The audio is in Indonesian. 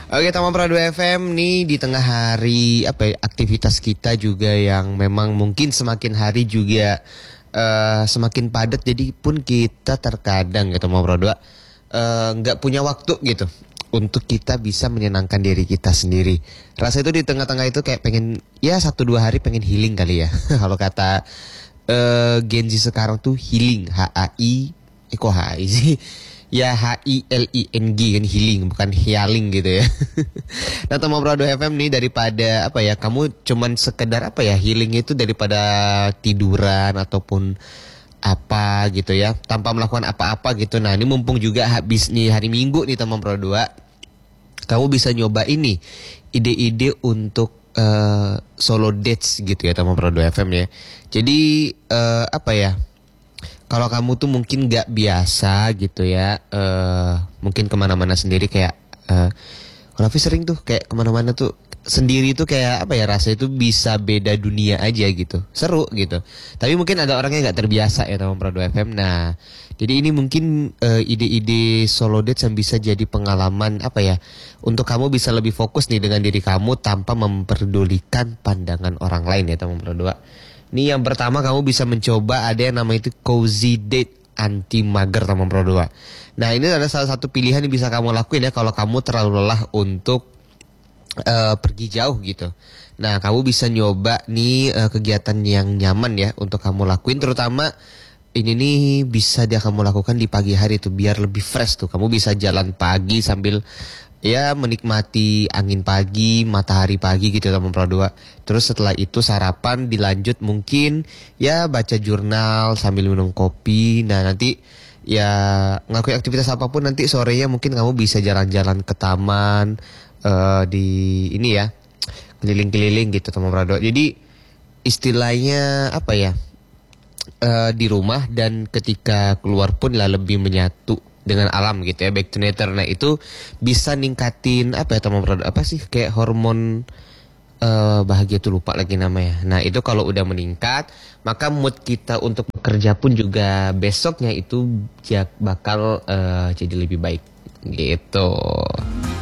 Oke, Tama Prado FM nih di tengah hari apa ya, aktivitas kita juga yang memang mungkin semakin hari juga semakin padat, jadi pun kita terkadang gitu Tama Prado nggak punya waktu gitu untuk kita bisa menyenangkan diri kita sendiri. Rasa itu di tengah-tengah itu kayak pengen ya 1-2 hari pengen healing kali ya. Kalau kata Gen Z sekarang tuh healing, HAI, kok HAI sih? Ya HILING kan, healing bukan healing gitu ya. Nah, Tomo Prado FM nih, daripada apa ya, kamu cuman sekedar apa ya, healing itu daripada tiduran ataupun apa gitu ya, tanpa melakukan apa-apa gitu. Nah, ini mumpung juga habis nih hari Minggu nih Tomo Prado 2, kamu bisa nyoba ini ide-ide untuk solo dates gitu ya Tomo Prado FM ya. Jadi apa ya, kalau kamu tuh mungkin gak biasa gitu ya, mungkin kemana-mana sendiri kayak, kalau Raffi sering tuh kayak kemana-mana tuh sendiri tuh kayak apa ya, rasa itu bisa beda dunia aja gitu, seru gitu. Tapi mungkin ada orang yang gak terbiasa ya sama Prado FM. Nah, jadi ini mungkin ide-ide solo date yang bisa jadi pengalaman apa ya, untuk kamu bisa lebih fokus nih dengan diri kamu tanpa memperdulikan pandangan orang lain ya teman Prado. Nih yang pertama, kamu bisa mencoba ada yang namanya itu cozy date anti mager teman Pro 2. Nah, ini adalah salah satu pilihan yang bisa kamu lakuin ya kalau kamu terlalu lelah untuk pergi jauh gitu. Nah, kamu bisa nyoba nih kegiatan yang nyaman ya untuk kamu lakuin, terutama ini nih bisa dia kamu lakukan di pagi hari tuh biar lebih fresh tuh. Kamu bisa jalan pagi sambil ya menikmati angin pagi, matahari pagi gitu teman Pro 2. Terus setelah itu sarapan, dilanjut mungkin ya baca jurnal sambil minum kopi. Nah, nanti ya ngelakuin aktivitas apapun, nanti sorenya mungkin kamu bisa jalan-jalan ke taman, di ini ya, keliling-keliling gitu teman Pro 2. Jadi istilahnya apa ya, di rumah dan ketika keluar pun lah lebih menyatu dengan alam gitu ya, back to nature. Nah, itu bisa ningkatin apa ya teman produk apa sih, kayak hormon bahagia tuh, lupa lagi namanya. Nah, itu kalau udah meningkat, maka mood kita untuk bekerja pun juga besoknya itu bakal jadi lebih baik gitu.